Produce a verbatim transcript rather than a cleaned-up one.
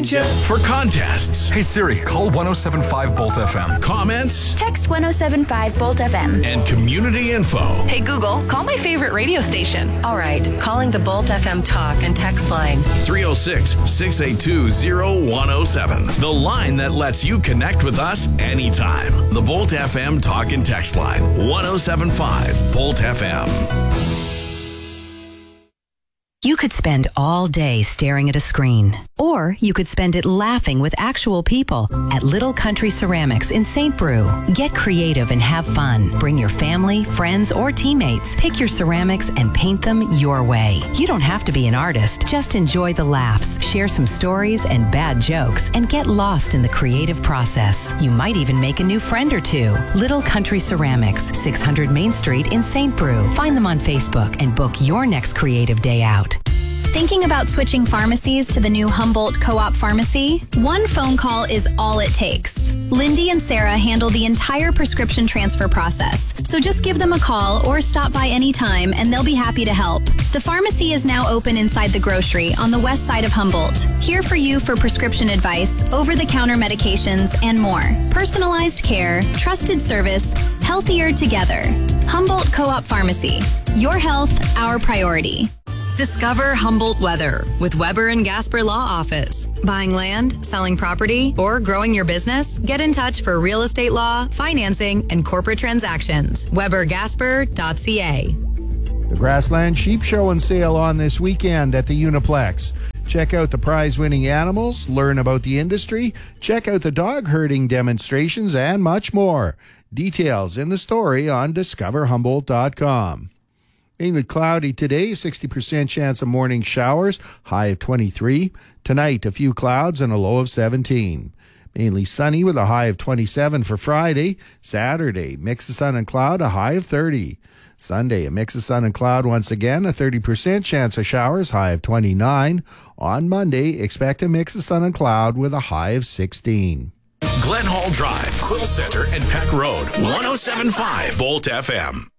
need you. For contests, Hey Siri, call one oh seven point five Bolt F M. comments, Text one oh seven point five Bolt F M. and community info. Hey Google, call my favorite radio station. All right, calling the Bolt F M talk and text line. three oh six, six eight two, oh one oh seven. The line that lets you connect with us anytime. The Bolt F M talk and text line. one oh seven point five Bolt F M. You could spend all day staring at a screen, or you could spend it laughing with actual people at Little Country Ceramics in Saint Brew. Get creative and have fun. Bring your family, friends, or teammates. Pick your ceramics and paint them your way. You don't have to be an artist. Just enjoy the laughs, share some stories and bad jokes, and get lost in the creative process. You might even make a new friend or two. Little Country Ceramics, six hundred Main Street in Saint Brew. Find them on Facebook and book your next creative day out. Thinking about switching pharmacies to the new Humboldt Co-op Pharmacy? One phone call is all it takes. Lindy and Sarah handle the entire prescription transfer process. So just give them a call or stop by anytime and they'll be happy to help. The pharmacy is now open inside the grocery on the west side of Humboldt. Here for you for prescription advice, over-the-counter medications, and more. Personalized care, trusted service, healthier together. Humboldt Co-op Pharmacy. Your health, our priority. Discover Humboldt weather with Weber and Gasper Law Office. Buying land, selling property, or growing your business? Get in touch for real estate law, financing, and corporate transactions. Weber Gasper dot C A. The Grassland Sheep Show and Sale on this weekend at the Uniplex. Check out the prize-winning animals, learn about the industry, check out the dog herding demonstrations, and much more. Details in the story on discover humboldt dot com. Mainly cloudy today, sixty percent chance of morning showers, high of twenty-three. Tonight, a few clouds and a low of seventeen. Mainly sunny with a high of twenty-seven for Friday. Saturday, mix of sun and cloud, a high of thirty. Sunday, a mix of sun and cloud once again, a thirty percent chance of showers, high of twenty-nine. On Monday, expect a mix of sun and cloud with a high of sixteen. Glen Hall Drive, Quill Center, and Peck Road. one oh seven point five Bolt F M.